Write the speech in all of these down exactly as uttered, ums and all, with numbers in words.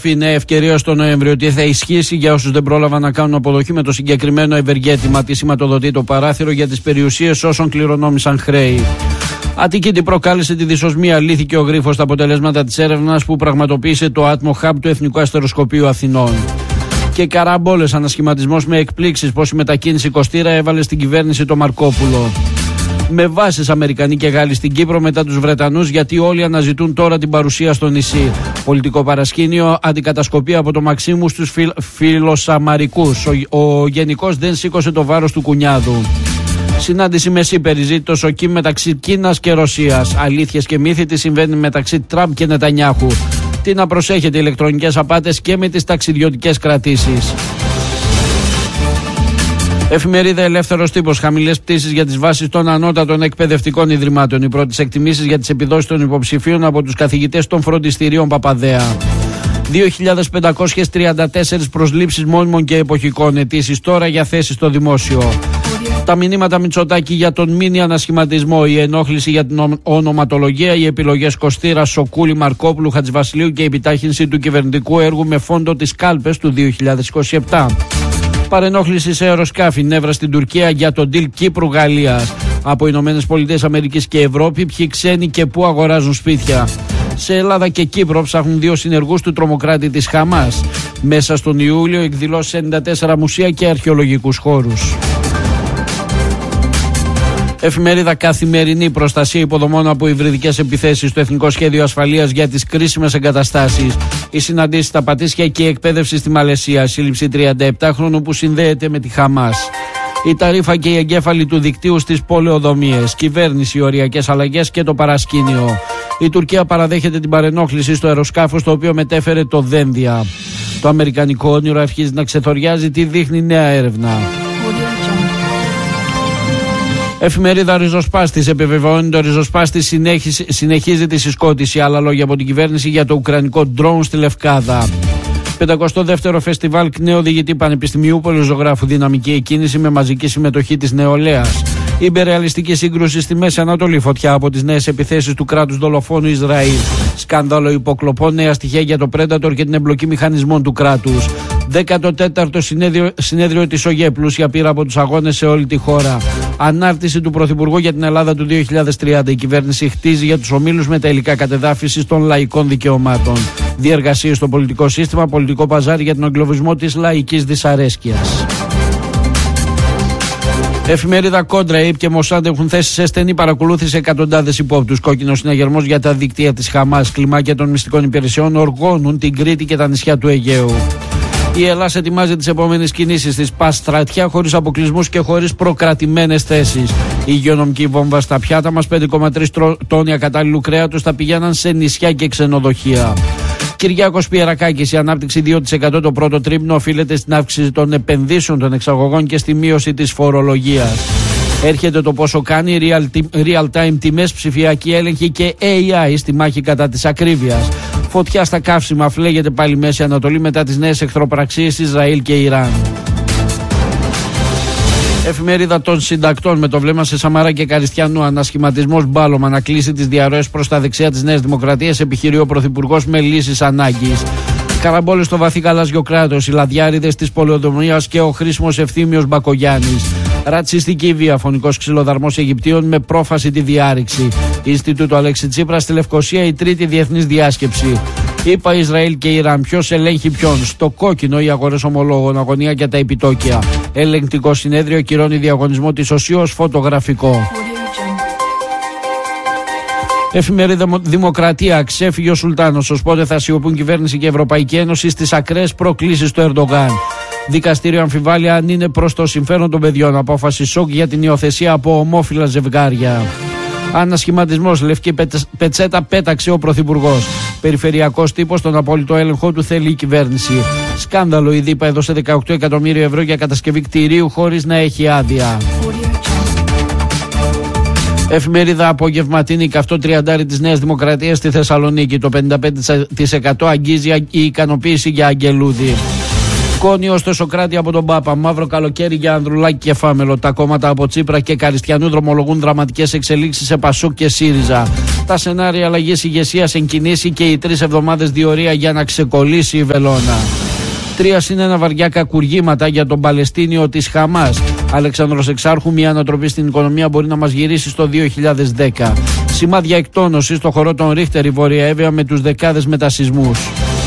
επιστροφή, νέα ευκαιρία στο Νοέμβριο. Τι θα ισχύσει για όσους δεν πρόλαβαν να κάνουν αποδοχή με το συγκεκριμένο ευεργέτημα. Τι σηματοδοτεί το παράθυρο για τις περιουσίες όσων κληρονόμησαν χρέη. Αττική την προκάλεσε τη δυσοσμία, λύθηκε ο γρίφος στα αποτελέσματα της έρευνας που πραγματοποίησε το Atmo Hub του Εθνικού Αστεροσκοπείου Αθηνών. Και καραμπόλες, ανασχηματισμός με εκπλήξεις πως η μετακίνηση Κωστήρα έβαλε στην κυβέρνηση το Μαρκόπουλο. Με βάσεις Αμερικανοί και Γάλλοι στην Κύπρο μετά τους Βρετανούς, γιατί όλοι αναζητούν τώρα την παρουσία στο νησί. Πολιτικό παρασκήνιο, αντικατασκοπία από το Μαξίμου στους φιλ, φιλοσαμαρικούς. Ο, ο γενικός δεν σήκωσε το βάρος του κουνιάδου. Συνάντηση μεσή περιζήτητο το σοκίμ μεταξύ Κίνας και Ρωσίας. Αλήθειες και μύθοι τι συμβαίνει μεταξύ Τραμπ και Νετανιάχου. Τι να προσέχετε, ηλεκτρονικές απάτες και με τις ταξιδιωτικές κρατήσεις. Εφημερίδα Ελεύθερος Τύπος. Χαμηλές πτήσεις για τις βάσεις των ανώτατων εκπαιδευτικών ιδρυμάτων. Οι πρώτες εκτιμήσεις για τις επιδόσεις των υποψηφίων από τους καθηγητές των φροντιστηρίων Παπαδέα. δύο χιλιάδες πεντακόσιες τριάντα τέσσερις προσλήψεις μόνιμων και εποχικών, αιτήσεις τώρα για θέσεις στο δημόσιο. Τα μηνύματα Μητσοτάκη για τον μίνι ανασχηματισμό, η ενόχληση για την ονοματολογία, οι επιλογές Κωστήρα, Σοκούλη, Μαρκόπουλου, Χατζηβασιλείου και η επιτάχυνση του κυβερνητικού έργου με φόντο τις κάλπες του δύο χιλιάδες είκοσι επτά. Παρενόχληση σε αεροσκάφη, νεύρα στην Τουρκία για τον deal Κύπρου-Γαλλίας. Από Ηνωμένες Πολιτείες Αμερικής και Ευρώπη, ποιοι ξένοι και πού αγοράζουν σπίτια. Σε Ελλάδα και Κύπρο ψάχνουν δύο συνεργούς του τρομοκράτη της Χαμάς. Μέσα στον Ιούλιο εκδηλώσει ενενήντα τέσσερα μουσεία και αρχαιολογικούς χώρους. Εφημερίδα Καθημερινή. Προστασία υποδομών από υβριδικές επιθέσεις στο Εθνικό Σχέδιο Ασφαλείας για τις κρίσιμες εγκαταστάσεις. Οι συναντήσεις στα Πατήσια και η εκπαίδευση στη Μαλαισία. Σύλληψη τριανταεπτάχρονου που συνδέεται με τη Χαμάς. Η Ταρίφα και οι εγκέφαλοι του δικτύου στις πολεοδομίες. Κυβέρνηση, οριακές αλλαγές και το παρασκήνιο. Η Τουρκία παραδέχεται την παρενόχληση στο αεροσκάφος το οποίο μετέφερε το Δένδια. Το αμερικανικό όνειρο αρχίζει να ξεθοριάζει, τι δείχνει νέα έρευνα. Εφημερίδα Ριζοσπάστης. Επιβεβαιώνει το Ριζοσπάστης συνέχιζε, συνεχίζει τη συσκότηση. Άλλα λόγια από την κυβέρνηση για το ουκρανικό ντρόουν στη Λευκάδα. πεντακοστό δεύτερο Φεστιβάλ ΚΝΕ Οδηγητή Πανεπιστημίου Πολυζωγράφου. Δυναμική εκκίνηση με μαζική συμμετοχή της νεολαίας. Ιμπεριαλιστική σύγκρουση στη Μέση Ανατολή. Φωτιά από τις νέες επιθέσεις του κράτους δολοφόνου Ισραήλ. Σκάνδαλο υποκλοπών, νέα στοιχεία για το Predator και την εμπλοκή μηχανισμών του κράτους. δέκατο τέταρτο συνέδριο, συνέδριο της ΟΓΕ. Πλούσια πείρα από τους αγώνες σε όλη τη χώρα. Ανάρτηση του Πρωθυπουργού για την Ελλάδα του δύο χιλιάδες τριάντα. Η κυβέρνηση χτίζει για τους ομίλους με τα υλικά κατεδάφισης των λαϊκών δικαιωμάτων. Διεργασίες στο πολιτικό σύστημα. Πολιτικό παζάρι για τον εγκλωβισμό της λαϊκής δυσαρέσκειας. Εφημερίδα Κόντρα. Η ΕΕΠ και Μοσάντ έχουν θέσει σε στενή παρακολούθηση εκατοντάδες υπόπτους. Κόκκινος συναγερμός για τα δίκτυα της Χαμάς. Κλιμάκια των μυστικών υπηρεσιών οργώνουν την Κρήτη και τα νησιά του Αιγαίου. Η Ελλάδα ετοιμάζει τις επόμενες κινήσεις της. Πας στρατιά, χωρίς αποκλεισμούς και χωρίς προκρατημένες θέσεις. Η υγειονομική βόμβα στα πιάτα μας. πέντε κόμμα τρία τόνοι ακατάλληλου κρέατος θα πηγαίναν σε νησιά και ξενοδοχεία. Κυριάκος Πιερακάκης. Η ανάπτυξη δύο τοις εκατό το πρώτο τρίμηνο οφείλεται στην αύξηση των επενδύσεων των εξαγωγών και στη μείωση της φορολογίας. Έρχεται το πόσο κάνει, real time τιμές, ψηφιακή έλεγχη και έι άι στη μάχη κατά της ακρίβειας. Φωτιά στα καύσιμα, φλέγεται πάλι Μέση Ανατολή μετά τις νέες εχθροπραξίες Ισραήλ και Ιράν. Εφημερίδα των Συντακτών. Με το βλέμμα σε Σαμαρά και Καριστιανού. Ανασχηματισμός μπάλωμα να κλείσει τις διαρροές προς τα δεξιά της Νέας Δημοκρατίας. Επιχειρεί ο Πρωθυπουργός με λύσεις ανάγκης. Καραμπόλες στο βαθύ γαλάζιο κράτος. Οι λαδιάριδες της πολεοδομίας και ο χρήσιμος Ευθύμιος Μπακογιάννης. Ρατσιστική βία. Φωνικός ξυλοδαρμός Αιγυπτίων με πρόφαση τη διάρρηξη. Ινστιτούτο Αλέξη Τσίπρα στη Λευκοσία. Η τρίτη διεθνής διάσκεψη. Είπα Ισραήλ και Ιράν. Ποιος ελέγχει ποιον. Στο κόκκινο οι αγορές ομολόγων. Αγωνία για τα επιτόκια. Ελεγκτικό συνέδριο κυρώνει διαγωνισμό της ΟΣΥ φωτογραφικό. Εφημερίδα Δημοκρατία. Ξέφυγε ο Σουλτάνος. Ως πότε θα σιωπούν κυβέρνηση και Ευρωπαϊκή Ένωση στις ακραίες προκλήσεις του Ερντογάν. Δικαστήριο αμφιβάλλει αν είναι προς το συμφέρον των παιδιών. Απόφαση σοκ για την υιοθεσία από ομόφυλα ζευγάρια. Ανασχηματισμός. Λευκή πετσέτα πέταξε ο Πρωθυπουργός. Περιφερειακός τύπος, τον απόλυτο έλεγχο του θέλει η κυβέρνηση. Σκάνδαλο. Η ΔΥΠΑ έδωσε δεκαοκτώ εκατομμύρια ευρώ για κατασκευή κτηρίου χωρίς να έχει άδεια. Εφημερίδα Απογευματινή. Καυτό τριαντάρι της Νέας Δημοκρατίας στη Θεσσαλονίκη. Το πενήντα πέντε τοις εκατό αγγίζει η ικανοποίηση για Αγγελούδη. Σκόνη ως Θεσσοκράτη από τον Πάπα. Μαύρο καλοκαίρι για Ανδρουλάκη και Φάμελο. Τα κόμματα από Τσίπρα και Καριστιανού δρομολογούν δραματικές εξελίξεις σε Πασούκ και ΣΥΡΙΖΑ. Τα σενάρια αλλαγής ηγεσίας εν κινήσει και οι τρεις εβδομάδες διορία για να ξεκολλήσει η βελόνα. Τρία συν ένα βαριά κακουργήματα για τον Παλαιστίνιο της Χαμάς. Αλεξάνδρος Εξάρχου, μια ανατροπή στην οικονομία μπορεί να μας γυρίσει στο δύο χιλιάδες δέκα. Σημάδια εκτόνωσης στο χορό των Ρίχτερ η Βόρεια Εύβοια με τους δεκάδες μετασυσμούς.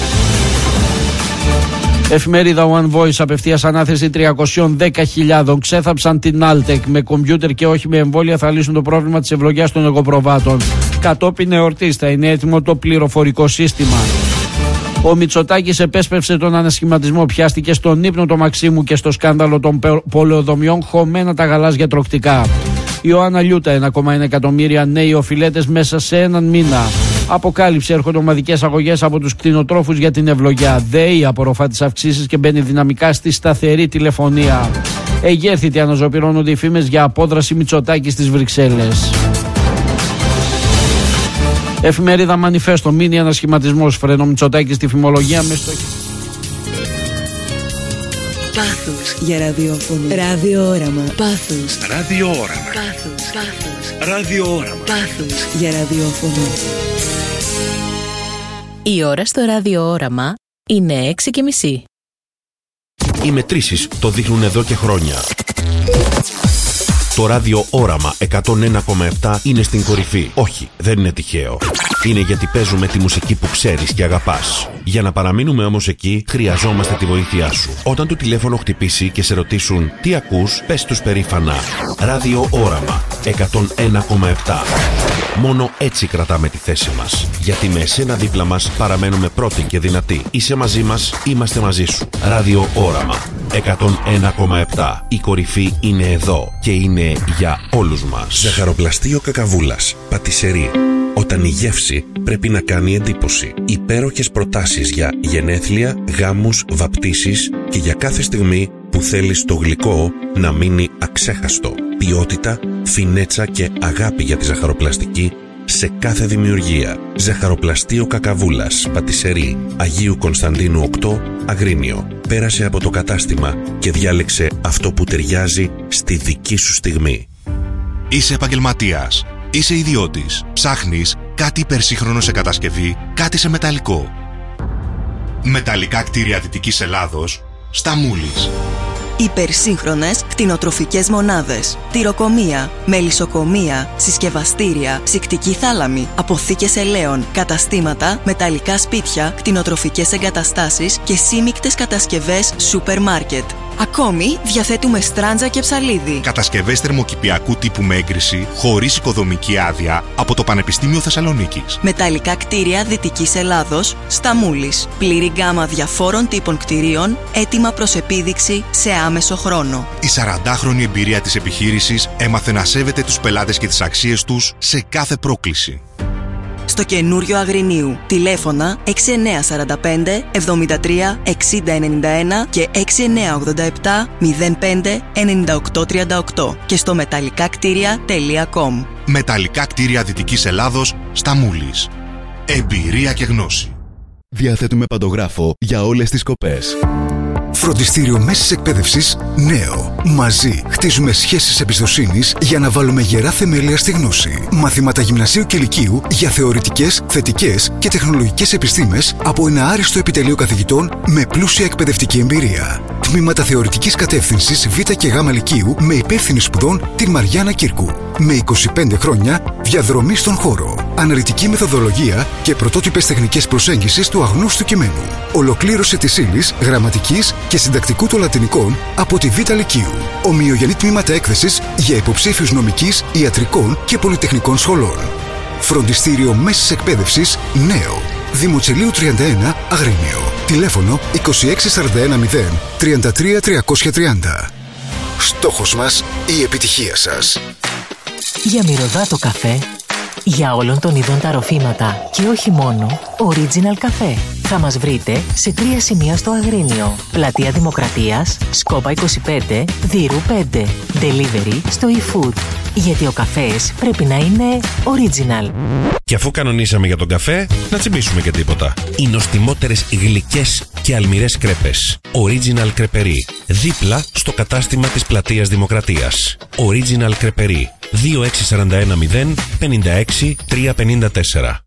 Εφημερίδα One Voice, απευθείας ανάθεση τριακόσιες δέκα χιλιάδες. Ξέθαψαν την Άλτεκ. Με κομπιούτερ και όχι με εμβόλια θα λύσουν το πρόβλημα της ευλογιάς των εγωπροβάτων. Κατόπιν εορτής θα είναι έτοιμο το πληροφορικό σύστημα. Ο Μητσοτάκης επέσπευσε τον ανασχηματισμό. Πιάστηκε στον ύπνο το Μαξίμου και στο σκάνδαλο των πολεοδομιών χωμένα τα γαλάζια τροκτικά. Ιωάννα Λιούτα, ένα κόμμα ένα εκατομμύρια νέοι οφειλέτες μέσα σε έναν μήνα. Αποκάλυψη, έρχονται ομαδικές αγωγές από τους κτηνοτρόφους για την ευλογιά. ΔΕΗ απορροφά τις αυξήσεις και μπαίνει δυναμικά στη σταθερή τηλεφωνία. Εγέρθητη αναζωπυρώνονται οι φήμες για απόδραση Μητσοτάκη στις Βρυξέλλες. Εφημερίδα Μανιφέστο, μήνυ ανασχηματισμός. Φρένο Μητσοτάκη στη φημολογία με στο... Πάθος για ραδιόφωνο. Ραδιόραμα. Πάθος. Ραδιόραμα. Πάθος. Πάθος. Ραδιόραμα. Πάθος για ραδιόφωνο. Η ώρα στο ραδιόραμα είναι έξι και μισή. Οι μετρήσεις το δείχνουν εδώ και χρόνια. Το ράδιο Όραμα εκατόν ένα κόμμα επτά είναι στην κορυφή. Όχι, δεν είναι τυχαίο. Είναι γιατί παίζουμε τη μουσική που ξέρεις και αγαπάς. Για να παραμείνουμε όμως εκεί, χρειαζόμαστε τη βοήθειά σου. Όταν το τηλέφωνο χτυπήσει και σε ρωτήσουν τι ακούς, πες τους περήφανα Ράδιο Όραμα εκατόν ένα κόμμα επτά. Μόνο έτσι κρατάμε τη θέση μας. Γιατί με εσένα δίπλα μας παραμένουμε πρώτοι και δυνατοί. Είσαι μαζί μας, είμαστε μαζί σου. Ράδιο Όραμα εκατόν ένα κόμμα επτά. Η κορυφή είναι εδώ και είναι για όλους μας. Ζαχαροπλαστείο Κακαβούλας. Πατισερί. Όταν η γεύση πρέπει να κάνει εντύπωση. Υπέροχες προτάσεις για γενέθλια, γάμους, βαπτίσεις και για κάθε στιγμή που θέλεις το γλυκό να μείνει αξέχαστο. Ποιότητα, φινέτσα και αγάπη για τη ζαχαροπλαστική σε κάθε δημιουργία. Ζαχαροπλαστείο Κακαβούλας, Πατισερί, Αγίου Κωνσταντίνου οκτώ, Αγρίνιο. Πέρασε από το κατάστημα και διάλεξε αυτό που ταιριάζει στη δική σου στιγμή. Είσαι επαγγελματίας. Είσαι ιδιώτης. Ψάχνεις κάτι υπερσύγχρονο σε κατασκευή, κάτι σε μεταλλικό. Μεταλλικά κτίρια Δυτικής Ελλάδος, στα Μούλης. Υπερσύγχρονες κτηνοτροφικές μονάδες, τυροκομεία, μελισσοκομεία, συσκευαστήρια, ψυκτική θάλαμη, αποθήκες ελαίων, καταστήματα, μεταλλικά σπίτια, κτηνοτροφικές εγκαταστάσεις και σύμικτες κατασκευές σούπερ μάρκετ. Ακόμη διαθέτουμε στράντζα και ψαλίδι. Κατασκευές θερμοκηπιακού τύπου με έγκριση, χωρίς οικοδομική άδεια, από το Πανεπιστήμιο Θεσσαλονίκης. Μεταλλικά κτίρια Δυτικής Ελλάδος, στα Μούλης. Πλήρη γκάμα διαφόρων τύπων κτιρίων, έτοιμα προς επίδειξη σε άμεσο χρόνο. Η σαραντάχρονη εμπειρία της επιχείρησης έμαθε να σέβεται τους πελάτες και τις αξίες τους σε κάθε πρόκληση. Στο καινούριο Αγρινίου. Τηλέφωνα έξι εννιά τέσσερα πέντε εβδομήντα τρία εξήντα ενενήντα ένα και έξι εννιά ογδόντα επτά μηδέν πέντε ενενήντα οκτώ τριάντα οκτώ και στο μεταλλικάκτήρια τελεία κομ. Μεταλλικά κτίρια Δυτικής Ελλάδος, στα Μούλης. Εμπειρία και γνώση. Διαθέτουμε παντογράφο για όλες τις κοπές. Φροντιστήριο μέσης εκπαίδευσης νέο. Μαζί χτίζουμε σχέσεις εμπιστοσύνης για να βάλουμε γερά θεμέλια στη γνώση. Μαθήματα γυμνασίου και λυκείου για θεωρητικές, θετικές και τεχνολογικές επιστήμες από ένα άριστο επιτελείο καθηγητών με πλούσια εκπαιδευτική εμπειρία. Τμήματα θεωρητικής κατεύθυνσης Β και Γ λυκείου με υπεύθυνη σπουδών την Μαριάννα Κύρκου. Με είκοσι πέντε χρόνια διαδρομή στον χώρο. Αναλυτική μεθοδολογία και πρωτότυπες τεχνικές προσέγγισης του αγνώστου κειμένου. Ολοκλήρωση της ύλης, γραμματικής και συντακτικού των λατινικών από τη Β Λυκείου. Ομοιογενή τμήματα έκθεσης για υποψήφιους νομικής, ιατρικών και πολυτεχνικών σχολών. Φροντιστήριο μέσης εκπαίδευσης νέο. Δημοτσελείου τριάντα ένα Αγρίνιο. Τηλέφωνο είκοσι έξι σαράντα ένα μηδέν τριάντα τρία τριακόσια τριάντα. Στόχος μας η επιτυχία σας. Για μυρωδάτο καφέ, για όλων των ειδών τα ροφήματα και όχι μόνο, Original καφέ. Θα μας βρείτε σε τρία σημεία στο Αγρίνιο. Πλατεία Δημοκρατίας, Σκόπα είκοσι πέντε, Δύρου πέντε. Delivery στο eFood. Γιατί ο καφές πρέπει να είναι original. Και αφού κανονίσαμε για τον καφέ, να τσιμπήσουμε και τίποτα. Οι νοστιμότερες γλυκές και και αλμυρές κρέπες. Original Κρεπερί. Δίπλα στο κατάστημα της Πλατείας Δημοκρατίας. Original Κρεπερί. δύο έξι τέσσερα ένα μηδέν πέντε έξι τρία πέντε τέσσερα.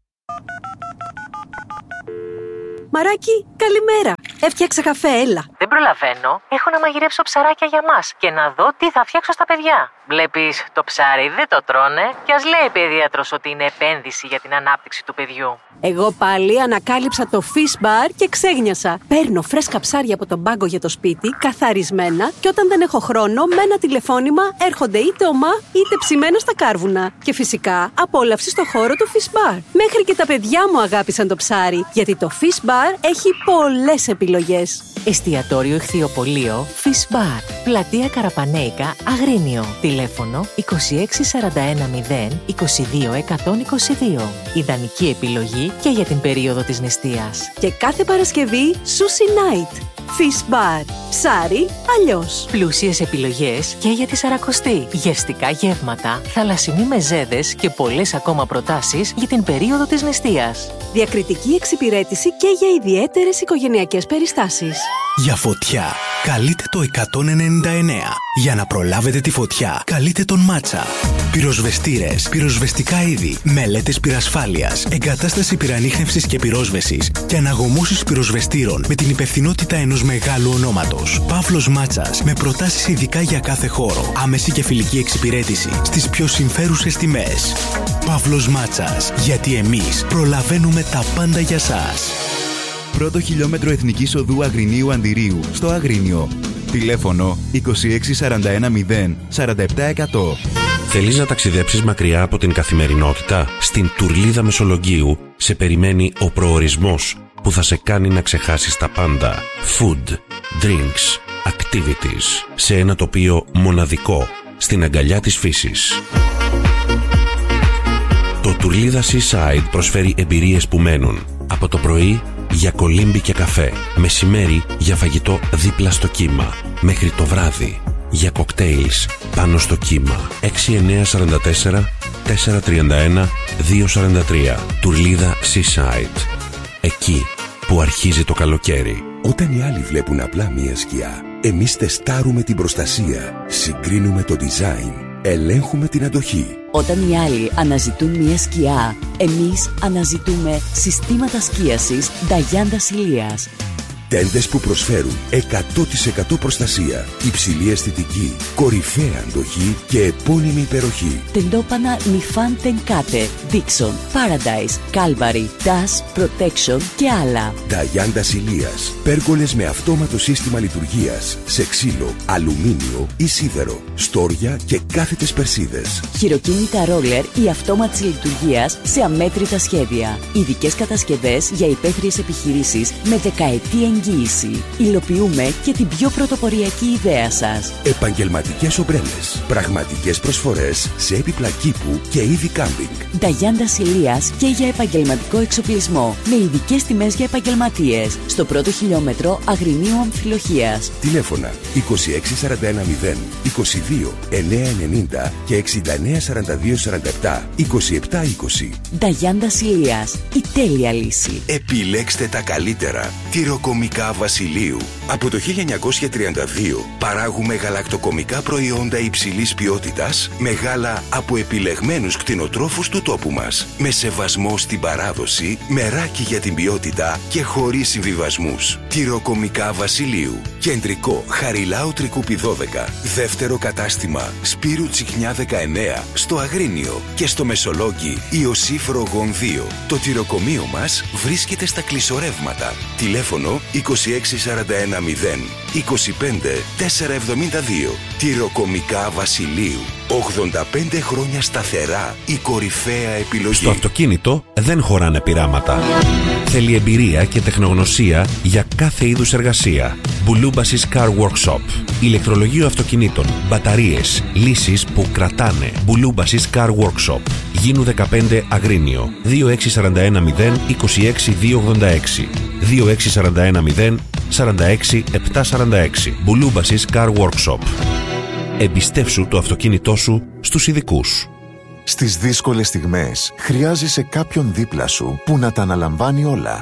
Μαράκι, καλημέρα. Έφτιαξα καφέ, έλα. Δεν προλαβαίνω. Έχω να μαγειρέψω ψαράκια για μας και να δω τι θα φτιάξω στα παιδιά. Βλέπεις, το ψάρι δεν το τρώνε και ας λέει η παιδίατρος ότι είναι επένδυση για την ανάπτυξη του παιδιού. Εγώ πάλι ανακάλυψα το Fish Bar και ξέγνιασα. Παίρνω φρέσκα ψάρια από τον πάγκο για το σπίτι, καθαρισμένα, και όταν δεν έχω χρόνο, με ένα τηλεφώνημα έρχονται είτε ομά είτε ψημένα στα κάρβουνα. Και φυσικά απόλαυση στο χώρο του Fish Bar. Μέχρι και τα παιδιά μου αγάπησαν το ψάρι, γιατί το Fish Bar έχει πολλές επιλογές. Εστιατόριο Ηχθειοπωλείο Fish Bar. Πλατεία Καραπανέικα, Αγρίνιο. Τηλέφωνο είκοσι έξι σαράντα ένα μηδέν είκοσι δύο εκατόν είκοσι δύο. Ιδανική επιλογή και για την περίοδο της νηστείας. Και κάθε Παρασκευή Sushi Night. Fish Bar. Ψάρι αλλιώς. Πλούσιες επιλογές και για τη Σαρακοστή. Γευστικά γεύματα, θαλασσινοί μεζέδες και πολλές ακόμα προτάσεις για την περίοδο της νηστείας. Διακριτική εξυπηρέτηση και για ιδιαίτερες οικογενειακές περιστάσεις. Για φωτιά, καλείτε το εκατόν ενενήντα εννέα. Για να προλάβετε τη φωτιά, καλείτε τον Μάτσα. Πυροσβεστήρες, πυροσβεστικά είδη, μελέτες πυρασφάλειας, εγκατάσταση πυρανίχνευσης και πυρόσβεσης και αναγωμώσεις πυροσβεστήρων με την υπευθυνότητα ενός μεγάλου ονόματος. Παύλος Μάτσας, με προτάσεις ειδικά για κάθε χώρο. Άμεση και φιλική εξυπηρέτηση στις πιο συμφέρουσες τιμές. Παύλος Μάτσας, γιατί εμείς προλαβαίνουμε τα πάντα για σας. Πρώτο χιλιόμετρο Εθνικής Οδού Αγρινίου Αντιρίου, στο Αγρίνιο. Τηλέφωνο είκοσι έξι σαράντα ένα μηδέν σαράντα επτά εκατό. Θέλεις να ταξιδέψεις μακριά από την καθημερινότητα? Στην Τουρλίδα Μεσολογγίου σε περιμένει ο προορισμός που θα σε κάνει να ξεχάσεις τα πάντα. Food, drinks, activities, σε ένα τοπίο μοναδικό, στην αγκαλιά της φύσης. Το Τουρλίδα Seaside προσφέρει εμπειρίες που μένουν. Από το πρωί για κολύμπι και καφέ, μεσημέρι για φαγητό δίπλα στο κύμα, μέχρι το βράδυ για κοκτέιλς πάνω στο κύμα. έξι εννέα τέσσερα τέσσερα τέσσερα τρία ένα δύο τέσσερα τρία. Τουρλίδα Seaside. Εκεί που αρχίζει το καλοκαίρι. Όταν οι άλλοι βλέπουν απλά μία σκιά, εμείς τεστάρουμε την προστασία, συγκρίνουμε το design, ελέγχουμε την αντοχή. Όταν οι άλλοι αναζητούν μια σκιά, εμείς αναζητούμε συστήματα σκίασης Νταγιάντα Ηλίας. Τέντες που προσφέρουν εκατό τοις εκατό προστασία, υψηλή αισθητική, κορυφαία αντοχή και επώνυμη υπεροχή. Τεντόπανα Νιφάν Τενκάτε, Dixon, Paradise, Calvary, Dash, Protection και άλλα. Νταγιάντα Ηλίας. Πέργολες με αυτόματο σύστημα λειτουργίας, σε ξύλο, αλουμίνιο ή σίδερο, στόρια και κάθετες περσίδες. Χειροκίνητα ρόλερ ή αυτόματης λειτουργίας σε αμέτρητα σχέδια. Ειδικές κατασκευές για υπαίθριες επιχειρήσεις με δεκαετή εγγύηση. Υλοποιούμε και την πιο πρωτοποριακή ιδέα σας. Επαγγελματικές ομπρέλες. Πραγματικές προσφορές σε έπιπλα κήπου και είδη κάμπινγκ. Νταγιάντα Ηλίας και για επαγγελματικό εξοπλισμό. Με ειδικές τιμές για επαγγελματίες. Στο πρώτο χιλιόμετρο Αγρινίου Αμφιλοχίας. Τηλέφωνα είκοσι έξι σαράντα ένα μηδέν είκοσι δύο εννέα ενενήντα και εξήντα εννέα σαράντα δύο σαράντα επτά είκοσι επτά είκοσι. Νταγιάντα Ηλίας. Η τέλεια λύση. Επιλέξτε τα καλύτερα. Τυροκομικά Βασιλείου. Από το χίλια εννιακόσια τριάντα δύο παράγουμε γαλακτοκομικά προϊόντα υψηλής ποιότητας με γάλα από επιλεγμένους κτηνοτρόφους του τόπου μας. Με σεβασμό στην παράδοση, μεράκι για την ποιότητα και χωρίς συμβιβασμούς. Τυροκομικά Βασιλείου. Κεντρικό Χαριλάου Τρικούπη δώδεκα. Δεύτερο κατάστημα Σπύρου Τσιχνιά δεκαεννέα στο Αγρίνιο και στο Μεσολόγγι Ιωσήφ Ρογών δύο. Το τυροκομείο μας βρίσκεται στα κλεισορεύματα. Τηλέφωνο είκοσι έξι σαράντα ένα μηδέν είκοσι πέντε τετρακόσια εβδομήντα δύο. Τυροκομικά Βασιλείου. ογδόντα πέντε χρόνια σταθερά η κορυφαία επιλογή. Στο αυτοκίνητο δεν χωράνε πειράματα. Θέλει εμπειρία και τεχνογνωσία για κάθε είδους εργασία. Bouloubasis Car Workshop. Ηλεκτρολογείο αυτοκινήτων, μπαταρίες, λύσεις που κρατάνε. Bouloubasis Car Workshop. Γίνου δεκαπέντε Αγρίνιο. δύο έξι τέσσερα ένα μηδέν είκοσι έξι δύο ογδόντα έξι. δύο έξι τέσσερα ένα μηδέν σαράντα έξι επτακόσια σαράντα έξι. Bouloubasis Car Workshop. Εμπιστεύσου το αυτοκίνητό σου στους ειδικούς. Στις δύσκολες στιγμές χρειάζεσαι κάποιον δίπλα σου που να τα αναλαμβάνει όλα.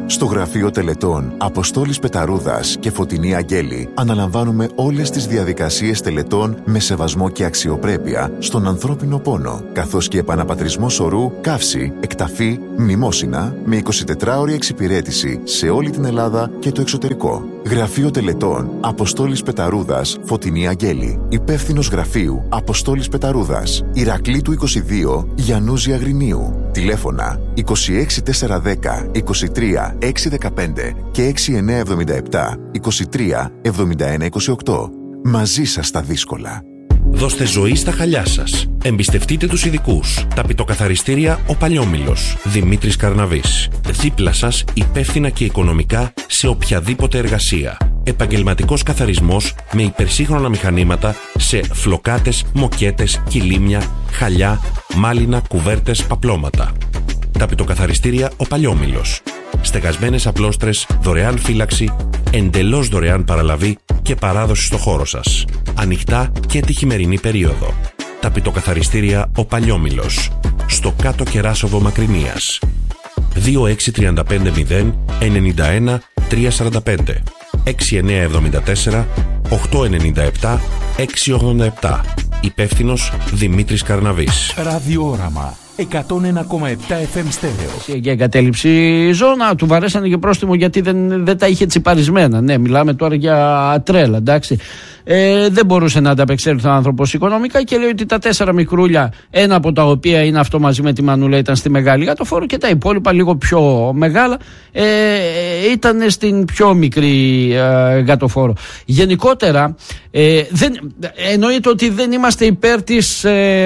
Στο Γραφείο Τελετών Αποστόλης Πεταρούδας και Φωτεινή Αγγέλη αναλαμβάνουμε όλες τις διαδικασίες τελετών με σεβασμό και αξιοπρέπεια στον ανθρώπινο πόνο, καθώς και επαναπατρισμό σωρού, καύση, εκταφή, μνημόσυνα με εικοσιτετράωρη εξυπηρέτηση σε όλη την Ελλάδα και το εξωτερικό. Γραφείο Τελετών Αποστόλης Πεταρούδας, Φωτεινή Αγγέλη. Υπεύθυνος γραφείου Αποστόλης Πεταρούδας, Ηρακλήτου είκοσι δύο, Γιαννούζη Αγρινίου. Τηλέφωνα είκοσι έξι τετρακόσια δέκα είκοσι τρία εξακόσια δεκαπέντε και έξι εννιά εβδομήντα επτά είκοσι τρία εβδομήντα ένα είκοσι οκτώ. Μαζί σας στα δύσκολα. Δώστε ζωή στα χαλιά σας. Εμπιστευτείτε τους ειδικούς. Ταπητοκαθαριστήρια Ο Παλιόμηλος. Δημήτρης Καρναβής. Δίπλα σας, υπεύθυνα και οικονομικά σε οποιαδήποτε εργασία. Επαγγελματικός καθαρισμός με υπερσύγχρονα μηχανήματα σε φλοκάτες, μοκέτες, κιλίμια, χαλιά, μάλινα, κουβέρτες, παπλώματα. Ταπητοκαθαριστήρια Ο Παλιόμηλος. Στεγασμένες απλώστρες, δωρεάν φύλαξη, εντελώς δωρεάν παραλαβή και παράδοση στο χώρο σας. Ανοιχτά και τη χειμερινή περίοδο. Ταπητοκαθαριστήρια Ο Παλιόμηλος. Στο Κάτω Κεράσοβο Μακρινίας. δύο έξι τρία πέντε μηδέν εννιά ένα τρία τέσσερα πέντε έξι εννιά εβδομήντα τέσσερα οκτώ εννιά επτά έξι ογδόντα επτά. Υπεύθυνος Δημήτρης Καρναβής. Ραδιόραμα εκατόν ένα κόμμα επτά εφ εμ στέρεο. Για εγκατέλειψη ζώνα του βαρέσανε και πρόστιμο γιατί δεν, δεν τα είχε τσιπαρισμένα. Ναι, μιλάμε τώρα για τρέλα, εντάξει. Ε, δεν μπορούσε να ανταπεξέλθει ο άνθρωπος οικονομικά και λέει ότι τα τέσσερα μικρούλια, ένα από τα οποία είναι αυτό μαζί με τη μανούλα, ήταν στη μεγάλη γατοφόρο και τα υπόλοιπα λίγο πιο μεγάλα ε, ήταν στην πιο μικρή ε, γατοφόρο. Γενικότερα ε, δεν, εννοείται ότι δεν είμαστε υπέρ της,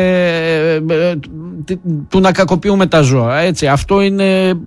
ε, ε, του να κακοποιούμε τα ζώα, έτσι. Αυτό είναι, ε,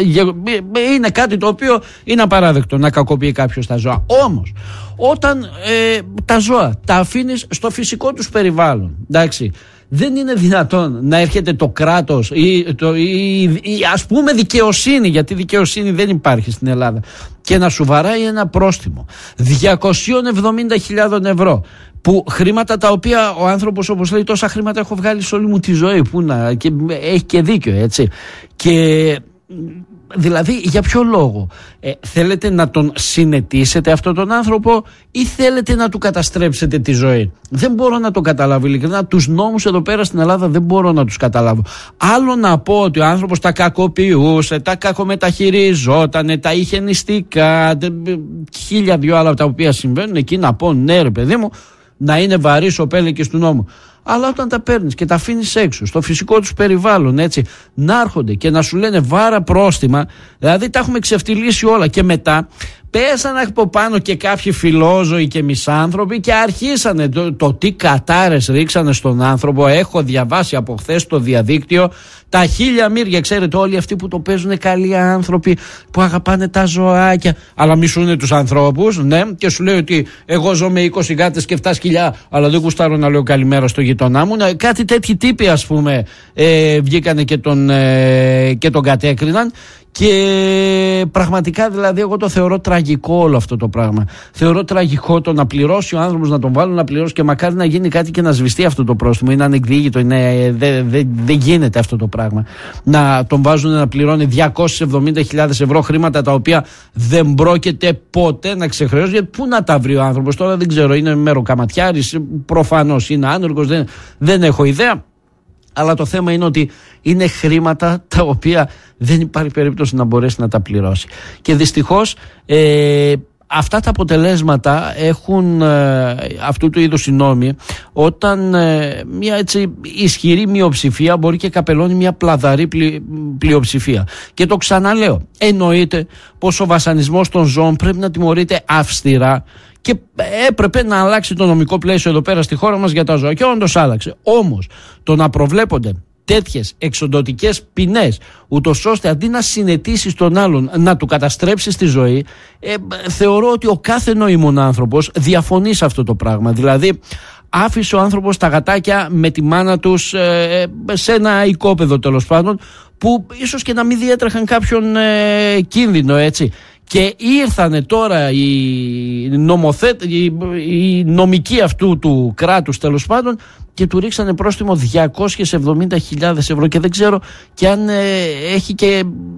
είναι κάτι το οποίο είναι απαράδεκτο, να κακοποιεί κάποιος τα ζώα. Όμως όταν ε, τα ζώα τα αφήνεις στο φυσικό τους περιβάλλον, εντάξει, δεν είναι δυνατόν να έρχεται το κράτος ή, το, ή, ή ας πούμε δικαιοσύνη, γιατί δικαιοσύνη δεν υπάρχει στην Ελλάδα, και να σου βαράει ένα πρόστιμο διακόσιες εβδομήντα χιλιάδες ευρώ, που χρήματα τα οποία ο άνθρωπος, όπως λέει, τόσα χρήματα έχω βγάλει σε όλη μου τη ζωή, που να, και έχει και δίκιο, έτσι. Και δηλαδή για ποιο λόγο ε, θέλετε να τον συνετίσετε αυτόν τον άνθρωπο ή θέλετε να του καταστρέψετε τη ζωή? Δεν μπορώ να το καταλάβω ειλικρινά. Τους νόμους εδώ πέρα στην Ελλάδα δεν μπορώ να τους καταλάβω. Άλλο να πω ότι ο άνθρωπος τα κακοποιούσε, τα κακομεταχειριζόταν, τα είχε νηστικά, χίλια δυο άλλα τα οποία συμβαίνουν, εκεί να πω ναι ρε παιδί μου, να είναι βαρύς ο πέλεκης του νόμου. Αλλά όταν τα παίρνεις και τα αφήνεις έξω, στο φυσικό τους περιβάλλον, έτσι, να έρχονται και να σου λένε βάρα πρόστιμα, δηλαδή τα έχουμε ξεφτυλίσει όλα και μετά πέσανε από πάνω και κάποιοι φιλόζωοι και μισάνθρωποι και αρχίσανε το, το τι κατάρες ρίξανε στον άνθρωπο. Έχω διαβάσει από χθες στο διαδίκτυο τα χίλια μύρια, ξέρετε, όλοι αυτοί που το παίζουν καλοί άνθρωποι, που αγαπάνε τα ζωάκια, αλλά μισούνε τους ανθρώπους, ναι, και σου λέει ότι εγώ ζω με είκοσι γάτες και επτά σκυλιά, αλλά δεν γουστάρω να λέω καλημέρα στο γειτονά μου. Κάτι τέτοιοι τύποι, ας πούμε, ε, βγήκανε και τον, ε, και τον κατέκριναν. Και πραγματικά, δηλαδή, εγώ το θεωρώ τραγικό όλο αυτό το πράγμα. Θεωρώ τραγικό το να πληρώσει ο άνθρωπος, να τον βάλουν να πληρώσει, και μακάρι να γίνει κάτι και να σβηστεί αυτό το πρόστιμο. Είναι ανεκδίκητο, είναι, δεν δε, δε γίνεται αυτό το πράγμα. Να τον βάζουν να πληρώνει διακόσιες εβδομήντα χιλιάδες ευρώ, χρήματα τα οποία δεν πρόκειται ποτέ να ξεχρεώσει. Γιατί πού να τα βρει ο άνθρωπος τώρα, δεν ξέρω. Είναι μεροκαματιάρης, προφανώς είναι άνεργος, δεν, δεν έχω ιδέα. Αλλά το θέμα είναι ότι είναι χρήματα τα οποία δεν υπάρχει περίπτωση να μπορέσει να τα πληρώσει. Και δυστυχώς ε, αυτά τα αποτελέσματα έχουν ε, αυτού του είδους οι νόμοι, όταν ε, μια έτσι ισχυρή μειοψηφία μπορεί και καπελώνει μια πλαδαρή πλη, πλειοψηφία. Και το ξαναλέω, εννοείται πως ο βασανισμός των ζώων πρέπει να τιμωρείται αυστηρά και έπρεπε να αλλάξει το νομικό πλαίσιο εδώ πέρα στη χώρα μας για τα ζώα, και όντως άλλαξε. Όμως το να προβλέπονται τέτοιες εξοντωτικές ποινές, ούτως ώστε αντί να συνετίσεις τον άλλον να του καταστρέψεις τη ζωή, ε, θεωρώ ότι ο κάθε νοήμων άνθρωπος διαφωνεί σε αυτό το πράγμα. Δηλαδή άφησε ο άνθρωπος τα γατάκια με τη μάνα τους ε, σε ένα οικόπεδο, τέλος πάντων, που ίσως και να μην διέτρεχαν κάποιον ε, κίνδυνο, έτσι. Και ήρθανε τώρα οι, νομοθέτ, οι, οι νομικοί αυτού του κράτους, τέλος πάντων, και του ρίξανε πρόστιμο διακόσιες εβδομήντα χιλιάδες ευρώ, και δεν ξέρω και αν ε, έχει και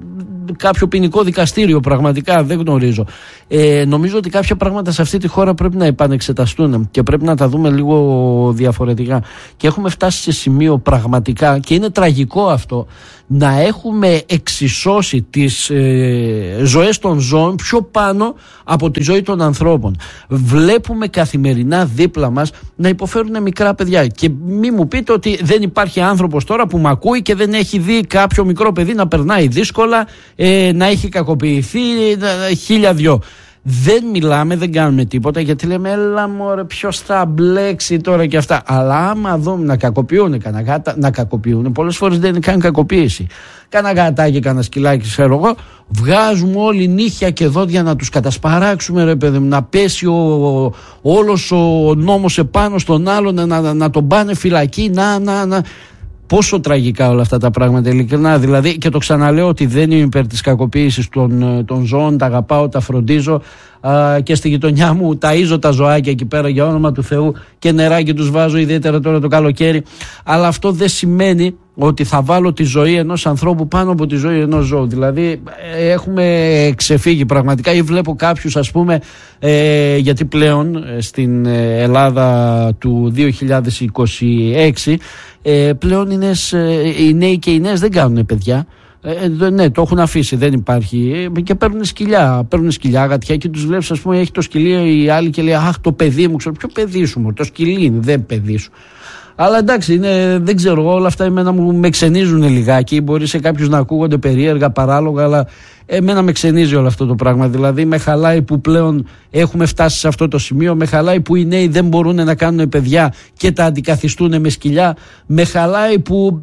κάποιο ποινικό δικαστήριο, πραγματικά δεν γνωρίζω. Ε, νομίζω ότι κάποια πράγματα σε αυτή τη χώρα πρέπει να επανεξεταστούν και πρέπει να τα δούμε λίγο διαφορετικά. Και έχουμε φτάσει σε σημείο πραγματικά, και είναι τραγικό αυτό, να έχουμε εξισώσει τις ε, ζωές των ζώων πιο πάνω από τη ζωή των ανθρώπων. Βλέπουμε καθημερινά δίπλα μας να υποφέρουν μικρά παιδιά. Και μη μου πείτε ότι δεν υπάρχει άνθρωπος τώρα που μ' ακούει και δεν έχει δει κάποιο μικρό παιδί να περνάει δύσκολα, ε, να έχει κακοποιηθεί, ε, χίλια δυο. Δεν μιλάμε, δεν κάνουμε τίποτα, γιατί λέμε έλα μωρέ ποιος θα μπλέξει τώρα και αυτά. Αλλά άμα δούμε να κακοποιούν, να κακοποιούν, πολλές φορές δεν είναι καν κακοποίηση. Κάνα γατάκι, κάνα σκυλάκι, ξέρω εγώ, βγάζουμε όλοι νύχια και δόντια να τους κατασπαράξουμε, ρε παιδί μου, να πέσει ο, ο, όλος ο νόμος επάνω στον άλλον, να, να, να τον πάνε φυλακή, να, να, να. Πόσο τραγικά όλα αυτά τα πράγματα, ειλικρινά. Δηλαδή, και το ξαναλέω ότι δεν είμαι υπέρ της κακοποίησης των, των ζώων, τα αγαπάω, τα φροντίζω, α, και στη γειτονιά μου ταΐζω τα ζωάκια εκεί πέρα για όνομα του Θεού και νεράκι τους βάζω, ιδιαίτερα τώρα το καλοκαίρι. Αλλά αυτό δεν σημαίνει ότι θα βάλω τη ζωή ενός ανθρώπου πάνω από τη ζωή ενός ζώου. Δηλαδή έχουμε ξεφύγει πραγματικά, ή βλέπω κάποιους, ας πούμε, ε, γιατί πλέον στην Ελλάδα του δύο χιλιάδες είκοσι έξι ε, πλέον είναι, ε, οι νέοι και οι νέες δεν κάνουν παιδιά. Ε, ναι, το έχουν αφήσει, δεν υπάρχει. Ε, και παίρνουν σκυλιά, παίρνουν σκυλιά, γατιά, και τους βλέπεις, ας πούμε, έχει το σκυλί η άλλη και λέει αχ, το παιδί μου, ξέρω. Ποιο παιδί σου, μου, το σκυλί είναι, δεν παιδί σου. Αλλά εντάξει, είναι, δεν ξέρω, όλα αυτά εμένα μου με ξενίζουν λιγάκι. Μπορεί σε κάποιους να ακούγονται περίεργα, παράλογα, αλλά εμένα με ξενίζει όλο αυτό το πράγμα. Δηλαδή, με χαλάει που πλέον έχουμε φτάσει σε αυτό το σημείο, με χαλάει που οι νέοι δεν μπορούν να κάνουν παιδιά και τα αντικαθιστούν με σκυλιά, με χαλάει που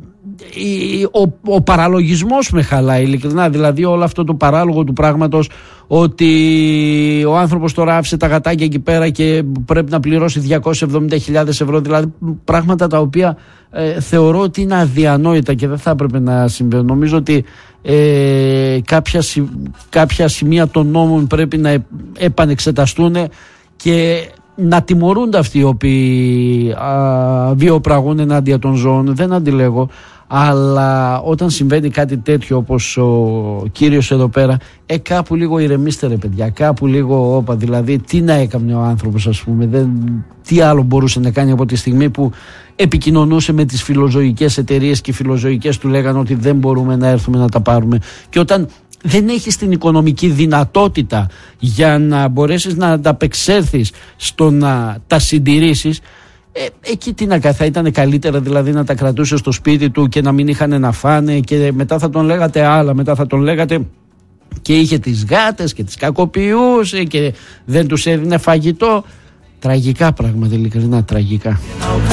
ο, ο παραλογισμός με χαλάει, ειλικρινά. Δηλαδή, όλο αυτό το παράλογο του πράγματος, ότι ο άνθρωπος τώρα άφησε τα γατάκια εκεί πέρα και πρέπει να πληρώσει διακόσιες εβδομήντα χιλιάδες ευρώ. Δηλαδή, πράγματα τα οποία ε, θεωρώ ότι είναι αδιανόητα και δεν θα έπρεπε να συμβαίνουν. Νομίζω ότι ε, κάποια, κάποια σημεία των νόμων πρέπει να επανεξεταστούν και να τιμωρούνται αυτοί οι οποίοι α, βιοπραγούν ενάντια των ζώων. Δεν αντιλέγω. Αλλά όταν συμβαίνει κάτι τέτοιο όπως ο κύριος εδώ πέρα, ε, κάπου λίγο ηρεμήστε ρε παιδιά, κάπου λίγο όπα. Δηλαδή τι να έκανε ο άνθρωπος, ας πούμε, δεν, τι άλλο μπορούσε να κάνει από τη στιγμή που επικοινωνούσε με τις φιλοζωικές εταιρείες και οι φιλοζωικές του λέγανε ότι δεν μπορούμε να έρθουμε να τα πάρουμε. Και όταν δεν έχεις την οικονομική δυνατότητα για να μπορέσεις να ανταπεξέλθεις στο να τα συντηρήσεις, Ε, εκεί τι να κάνει, θα ήταν καλύτερα δηλαδή να τα κρατούσε στο σπίτι του και να μην είχαν να φάνε, και μετά θα τον λέγατε άλλα, μετά θα τον λέγατε και είχε τις γάτες και τις κακοποιούσε και δεν τους έδινε φαγητό. Τραγικά πράγματα, ειλικρινά τραγικά.